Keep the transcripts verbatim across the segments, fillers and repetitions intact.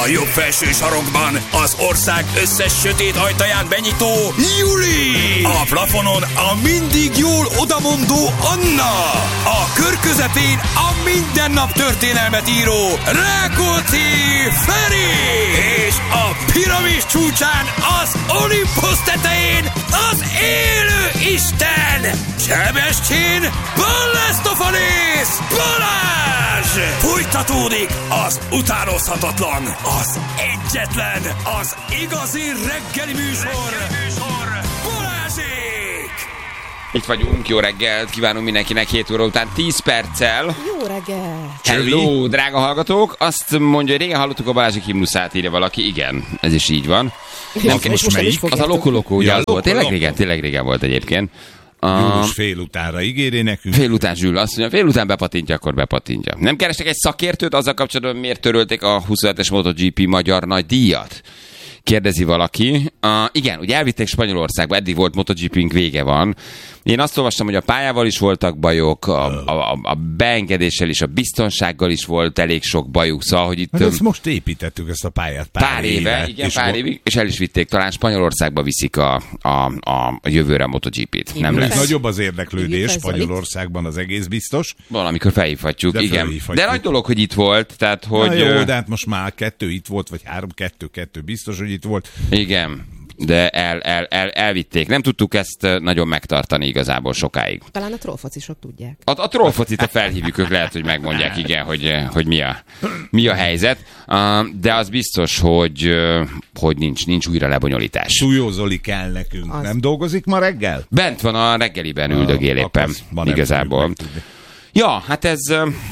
A jobb felső sarokban az ország összes sötét ajtaján benyitó Juli. A plafonon a mindig jól odamondó Anna. A kör közepén a mindennap történelmet író Rákóczi Feri. És a piramis csúcsán az Olympus tetején az élő Isten Sebestyén Ballasztofalész Balázs. Folytatódik az utánozhatatlan, az egyetlen, az igazi reggeli műsor, reggeli műsor. Balázsék! Itt vagyunk, jó reggelt, kívánunk mindenkinek hét óra után tíz perccel. Jó reggelt! Hello, drága hallgatók! Azt mondja, hogy régen hallottuk a Balázsék himnuszát, írja valaki. Igen, ez is így van. Nem, most, most melyik? Az a Loco Loco, ugye ja, az volt. Tényleg régen, tényleg régen volt egyébként. Július uh, fél utánra ígéri nekünk. Fél után Zsül azt mondja, fél után bepatintja, akkor bepatintja. Nem kerestek egy szakértőt azzal kapcsolatban, miért törölték a huszonhetes MotoGP magyar nagy díjat? Kérdezi valaki. Uh, igen, ugye elvitték Spanyolországba, eddig volt MotoGP-nk, vége van. Én azt olvastam, hogy a pályával is voltak bajok, a, a, a beengedéssel is, a biztonsággal is volt elég sok bajuk, szóval, hogy itt... Hát ezt most építettük, ezt a pályát pár, pár éve. éve igen, és pár évig, és el is vitték. Talán Spanyolországba viszik a, a, a, a jövőre a MotoGP-t. Nem lesz. Nagyobb az érdeklődés Spanyolországban, az egész biztos. Valamikor felhívhatjuk, de igen. Felhívhatjuk. De nagy dolog, hogy itt volt, tehát hogy... Na jó, de hát most már kettő itt volt, vagy három, kettő, kettő biztos, hogy itt volt. Igen. De el, el, el, elvitték. Nem tudtuk ezt nagyon megtartani igazából sokáig. Talán a trollfocisok tudják. A, a trollfocit felhívjuk, ők lehet, hogy megmondják, igen, hogy, hogy mi, a, mi a helyzet. De az biztos, hogy, hogy nincs, nincs újra lebonyolítás. Súlyó Zoli kell nekünk. Az. Nem dolgozik ma reggel? Bent van a reggeliben, üldögél éppen. Igazából. Ja, hát ez,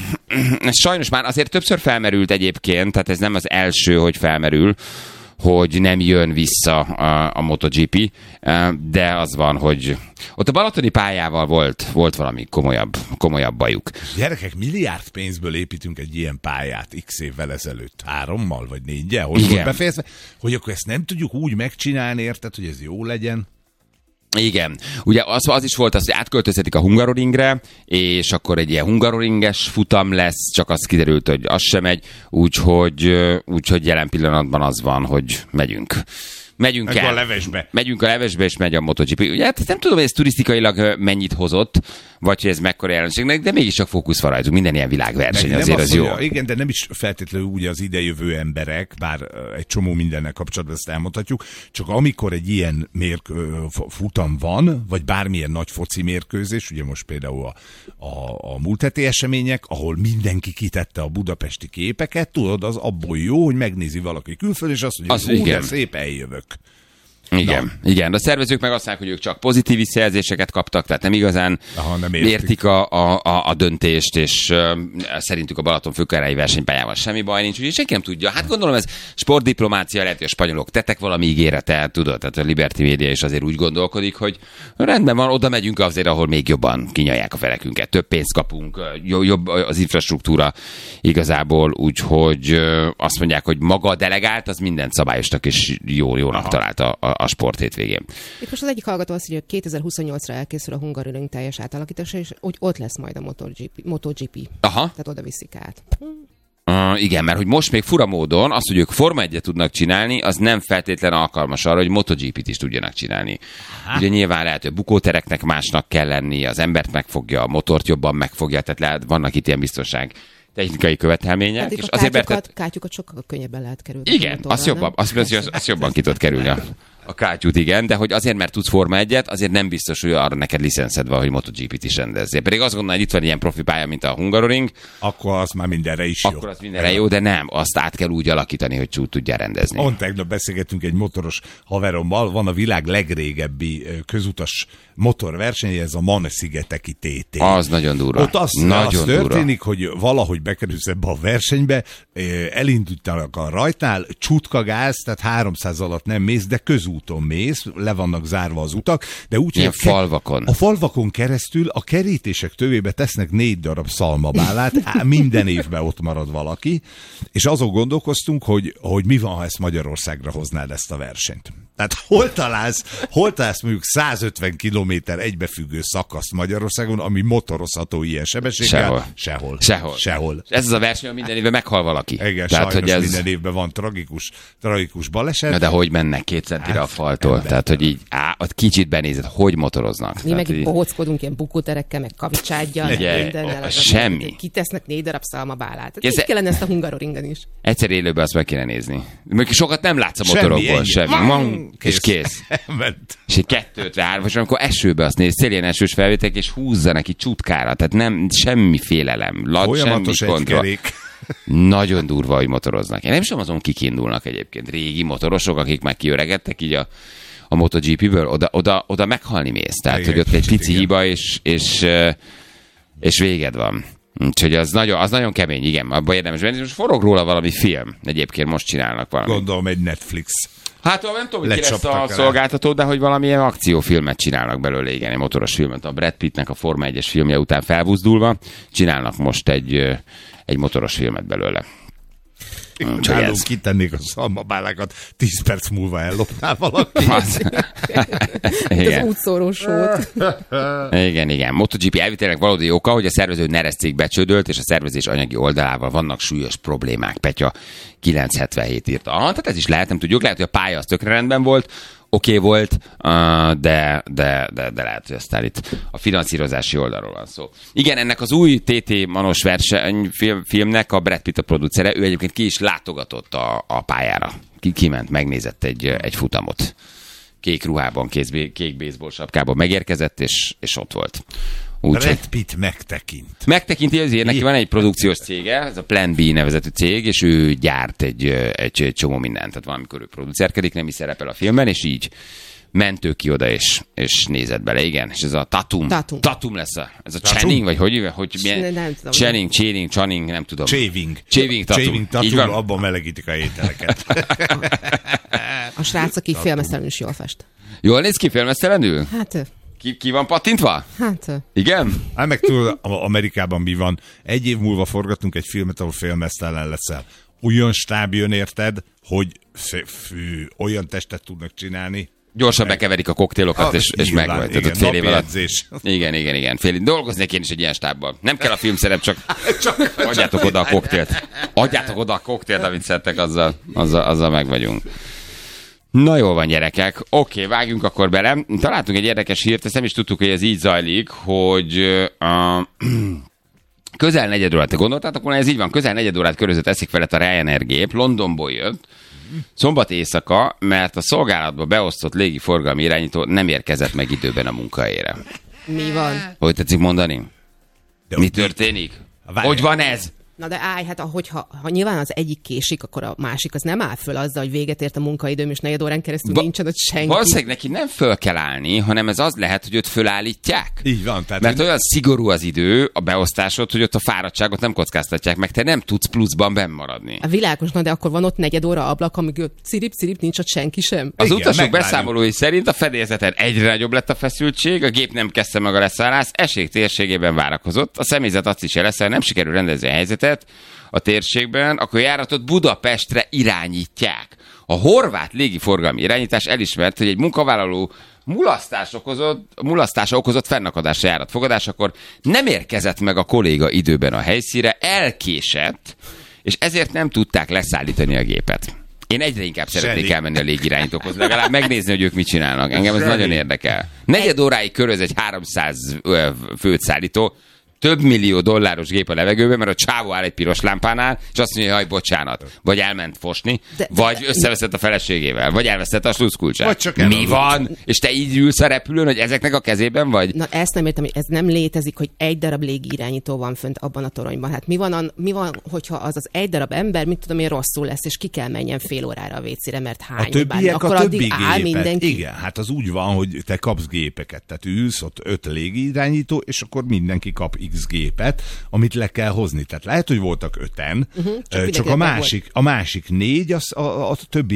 ez sajnos már azért többször felmerült egyébként, tehát ez nem az első, hogy felmerül, hogy nem jön vissza a, a MotoGP, de az van, hogy ott a balatoni pályával volt, volt valami komolyabb, komolyabb bajuk. Gyerekek, milliárd pénzből építünk egy ilyen pályát x évvel ezelőtt, hárommal vagy négyel, hogy volt befejezve, hogy akkor ezt nem tudjuk úgy megcsinálni, érted, hogy ez jó legyen? Igen. Ugye az, az is volt az, hogy átköltözhetik a Hungaroringre, és akkor egy ilyen hungaroringes futam lesz, csak az kiderült, hogy az sem megy, úgyhogy, úgyhogy jelen pillanatban az van, hogy megyünk. Megyünk el, a levesbe. Megyünk a levesbe, és megy a MotoGP. Ugye, hát nem tudom, hogy ez turisztikailag mennyit hozott, vagy hogy ez mekkora jelenségnek, de mégis csak fókusz van rajtunk. Minden ilyen világverseny azért az jó. Mondja, igen, de nem is feltétlenül úgy az idejövő emberek, bár egy csomó mindennel kapcsolatban ezt elmondhatjuk, csak amikor egy ilyen mérk- futam van, vagy bármilyen nagy foci mérkőzés, ugye most például a, a, a múlt heti események, ahol mindenki kitette a budapesti képeket, tudod, az abból jó, hogy megnézi valaki külföldön, és azt mondja, az, hogy hú, de szép, eljövök. Igen, Na. igen, de a szervezők meg azt mondják, hogy ők csak pozitív visszajelzéseket kaptak, tehát nem igazán Aha, nem értik, értik a, a, a, a döntést, és uh, szerintük a Balaton főkörei versenypályával semmi baj nincs, úgyhogy senki nem tudja. Hát gondolom ez sportdiplomácia, lehet, hogy a spanyolok tettek valami ígéretet, tudod, tehát a Liberty Media is azért úgy gondolkodik, hogy rendben van, oda megyünk azért, ahol még jobban kinyalják a felekünket, több pénzt kapunk, jobb az infrastruktúra igazából, úgyhogy uh, azt mondják, hogy maga a delegált, az mindent szabályosnak és jó, jónak találta a a sport hétvégén. Itt most az egyik hallgató azt mondja, hogy kétezer-huszonnyolcra elkészül a Hungaroring teljes átalakítása, és hogy ott lesz majd a MotoGP. MotoGP. Aha. Tehát oda viszik át. Uh, igen, mert hogy most még fura módon azt, hogy ők Forma egyet tudnak csinálni, az nem feltétlen alkalmas arra, hogy MotoGP-t is tudjanak csinálni. Aha. Ugye nyilván lehet, hogy bukótereknek másnak kell lenni, az embert megfogja, a motort jobban megfogja, tehát lehet, vannak itt ilyen biztonság technikai követelmények. Hát és a azért kátyukat, mert... kátyukat sokkal könnyebben lehet kerülni. Igen, azt jobban, azt, azt, azt, azt jobban ki tudod kerülni a, a kátyút, igen, de hogy azért, mert tudsz Forma egyet, azért nem biztos, hogy arra neked licenszed van, hogy MotoGP-t is rendezzél. Pedig azt gondolom, hogy itt van ilyen profi pálya, mint a Hungaroring. Akkor az már mindenre is jó. Akkor az mindenre jó, de nem, azt át kell úgy alakítani, hogy csúcs tudja rendezni. Pont tegnap beszélgettünk egy motoros haverommal, van a világ legrégebbi közutas motorverseny, ez a Man-szigeteki té té. Az nagyon durva. Ott az, nagyon az történik, durva. Hogy valahogy bekerülsz ebbe a versenybe, elindultanak a rajtnál, csutka gáz, tehát háromszáz alatt nem mész, de közúton mész, le vannak zárva az utak, de úgy, ilyen hogy a, falvakon. a falvakon keresztül a kerítések tövébe tesznek négy darab szalmabálát, minden évben ott marad valaki, és azon gondolkoztunk, hogy, hogy mi van, ha ezt Magyarországra hoznád ezt a versenyt. Tehát hol találsz, hol találsz mondjuk százötven kilométer egybefüggő szakaszt Magyarországon, ami motorozható ilyen sebességgel? Sehol. Sehol. Sehol. Sehol. Ez az a verseny, hogy minden évben meghal valaki. Igen, tehát, sajnos hogy ez... minden évben van tragikus, tragikus baleset. Na de hogy mennek két centire hát, a faltól? Ember. Tehát, hogy így á, ott kicsit benézed, hogy motoroznak. Mi meg így így bohóckodunk ilyen bukóterekkel, meg kavicsággyal, meg mindennel. Semmi. Kitesznek négy darab szalmabálát. Ez így kellene ezt a Hungaroringen is. Egyszer élőben azt meg kéne nézni. Még sokat nem látsz a motorokból, semmi. semmi. És kész. És egy kettőt rá, és amikor esőbe azt néz, szélén esős felvételek, és húzza neki csutkára. Tehát nem semmi félelem. Lat, folyamatos semmi egy kerék. Nagyon durva, hogy motoroznak. Én nem sem azon kikindulnak egyébként. Régi motorosok, akik már kiöregedtek így a, a MotoGP-ből, oda, oda, oda meghalni mész. Tehát, igen, hogy ott egy pici igen. hiba, és, és, és véged van. Úgyhogy az nagyon, az nagyon kemény, igen, abban érdemes venni. Most forog róla valami film. Egyébként most csinálnak valamit. Gondolom egy Netflix. Hát nem tudom, hogy ki lesz a szolgáltató, de hogy valamilyen akciófilmet csinálnak belőle, igen, egy motoros filmet. A Brad Pittnek a Forma egyes filmje után felbuzdulva csinálnak most egy, egy motoros filmet belőle. Nálunk kitennék a szalmabálákat, tíz perc múlva ellopnál valaki. Az, igen. Az útszórós volt. Igen, igen. MotoGP elvitelnek valódi oka, hogy a szervező Neres cég becsődölt, és a szervezés anyagi oldalával vannak súlyos problémák. Petya kilenc hetvenhét írta. Aha, tehát ez is lehet, nem tudjuk. Lehet, hogy a pálya az tökre rendben volt, oké okay volt, de, de, de, de lehet, hogy aztán itt a finanszírozási oldalról van szó. Igen, ennek az új té té Manos verseny film, filmnek a Brad Pitt a producere, ő egyébként ki is látogatott a, a pályára. Ki, kiment, megnézett egy, egy futamot. Kék ruhában, kéz, kék baseball sapkában megérkezett, és, és ott volt. Úgy, Brad Pitt megtekint. Megtekinti, azért neki van egy produkciós cége, ez a Plan B nevezetű cég, és ő gyárt egy, egy, egy csomó mindent, tehát valamikor ő producerkedik, nem is szerepel a filmben, és így ment ő ki oda, és, és nézett bele, igen. És ez a Tatum. Tatum, Tatum lesz a, ez a Channing, vagy hogy, hogy milyen? Nem tudom. Channing, Channing, Channing, nem tudom. Chaving. Chaving Tatum. Chaving Tatum, abban melegítik a ételeket. A srác, aki filmesztelenül is jól fest. Jól néz ki filmesztelenül? Hát... Ki, ki van pattintva? Hát... Igen? Hát meg tudod, Amerikában mi van? Egy év múlva forgatunk egy filmet, ahol filmesztelen leszel. Olyan stáb jön, érted, hogy fű, olyan testet tudnak csinálni. Gyorsan meg... bekeverik a koktélokat, és, és meg vagy. Igen, fél év alatt. Igen, igen, igen. Fél év. Dolgoznék én is egy ilyen stábban. Nem kell a filmszerep, csak, csak adjátok oda a koktélt. Adjátok oda a koktélt, amit szedtek, azzal, azzal, azzal meg vagyunk. Na jól van, gyerekek. Oké, vágjunk akkor bele. Találtunk egy érdekes hírt, ezt nem is tudtuk, hogy ez így zajlik, hogy uh, közel negyed órát, te gondoltátok volna, ez így van, közel negyed órát körözött eszik felett a Ryanair gép, Londonból jött, szombat éjszaka, mert a szolgálatba beosztott légiforgalmi irányító nem érkezett meg időben a munkahelyére. Mi van? Hogy tetszik mondani? De mi történik? Hogy van ez? Na de állj, hát hogyha ha nyilván az egyik késik, akkor a másik az nem áll föl azzal, hogy véget ért a munkaidőm, és negyed órán keresztül ba- nincsen ott senki. Valószínűleg neki nem föl kell állni, hanem ez az lehet, hogy őt fölállítják. Így van. Tehát mert én... olyan szigorú az idő, a beosztásod, hogy ott a fáradtságot nem kockáztatják meg, te nem tudsz pluszban benn maradni. A világos, na de akkor van ott negyed óra ablak, amíg cirip-cirip nincs ott senki sem. Az igen, utasok beszámolói szerint a fedélzeten egyre nagyobb lett a feszültség, a gép nem kezdte meg a leszállást, esély térségében várakozott, a személyzet azt is jelezte, nem sikerül rendezni a helyzetet a térségben, akkor járatot Budapestre irányítják. A horvát légiforgalmi irányítás elismert, hogy egy munkavállaló mulasztás okozott, mulasztása okozott fennakadásra járat fogadásakor nem érkezett meg a kolléga időben a helyszínre, elkésett, és ezért nem tudták leszállítani a gépet. Én egyre inkább szeretnék Zseni. elmenni a légirányítókhoz, legalább megnézni, hogy ők mit csinálnak. Engem ez Zseni. nagyon érdekel. Negyed óráig köröz egy háromszáz főt szállító, több millió dolláros gép a levegőben, mert a csávó áll egy piros lámpánál, és azt mondja, hogy bocsánat, vagy elment fosni, de, vagy de, összeveszett a feleségével, vagy elveszett a sluszkulcsát. Mi van? És te így ülsz a repülőn, hogy ezeknek a kezében vagy? Na ezt nem értem, hogy ez nem létezik, hogy egy darab légirányító van fönt abban a toronyban. Hát mi van, a, mi van, hogyha az az egy darab ember, mit tudom én, rosszul lesz, és ki kell menjen fél órára a vécére, mert hány. A többiek akkor a többi addig áll gépet. Mindenki. Igen, hát az úgy van, hogy te kapsz gépeket, tehát ülsz ott öt légirányító, és akkor mindenki kap X gépet, amit le kell hozni. Tehát lehet, hogy voltak öten, uh-huh, csak, csak a másik, a másik négy, az, a, a többi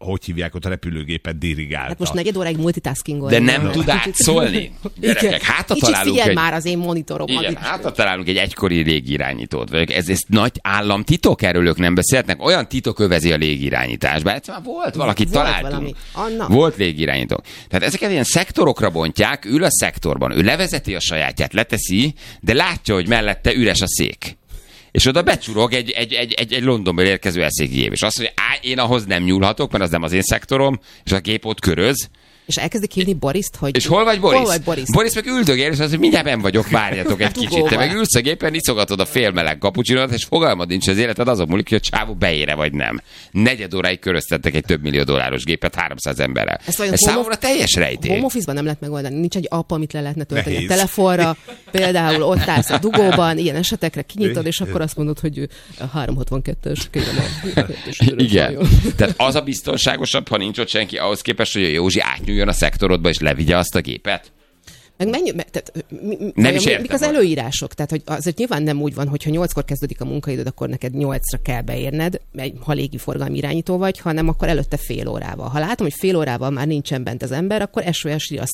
hogy hívják ott a repülőgépet dirigálta. Hát most negyed óráig multitasking. De nem tud átszólni. Gyerekek, hátra találunk egy... egy... már az én monitorom. Igen, hátra találunk egy egykori légirányítót. Ez, ez nagy államtitok, erről ők nem beszélhetnek. Olyan titok övezi a légirányításba. Egyszer már volt valakit volt találtunk. Volt légirányító. Tehát ezeket ilyen szektorokra bontják, ül a szektorban. Ő levezeti a sajátját, leteszi, de látja, hogy mellette üres a szék. És oda becsurog egy, egy, egy, egy, egy Londonból érkező eszékgép. És azt mondja, á, én ahhoz nem nyúlhatok, mert az nem az én szektorom, és a gép ott köröz. És elkezdik hívni Borist, hogy... És hol vagy Boris? Hol vagy Boris? Boris meg üldögél, és azt mondja, mindjárt benn vagyok, várjatok egy kicsit. Te meg ülsz a gépen, iszogatod a félmeleg kapucsinót, és fogalmad nincs az életed, azon múlik, hogy a csávó beére vagy nem. Negyed óráig köröztettek egy több millió dolláros gépet háromszáz emberrel. Ez számomra teljes rejtély. Home office-ban nem lehet megoldani. Nincs egy app, amit le lehetne tölteni a telefonra. Például ott állsz a dugóban, ilyen esetekre kinyitod, és akkor azt mondod, hogy a háromszázhatvankettes kérem a... Igen. Tehát az a biztonságosabb, ha nincs ott senki, ahhoz képest, hogy a Józsi átnyúljon a szektorodba, és levigye azt a gépet? Meg menj, me, tehát, mi, nem is értem, mik az előírások? Tehát, hogy azért nyilván nem úgy van, hogyha nyolckor kezdődik a munkaidőd, akkor neked nyolcra kell beérned, ha légiforgalmi irányító vagy, hanem akkor előtte fél órával. Ha látom, hogy fél órával már nincsen bent az ember, akkor es o es riaszt